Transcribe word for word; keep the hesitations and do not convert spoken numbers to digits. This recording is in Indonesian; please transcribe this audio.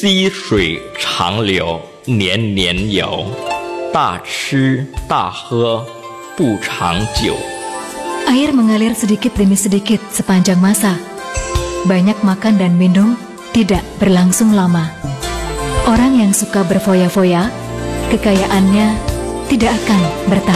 溪水长流，年年有，大吃大喝不长久。 Air mengalir sedikit demi sedikit sepanjang masa. Banyak makan dan minum tidak berlangsung lama. Orang yang suka berfoya-foya, kekayaannya tidak akan bertahan.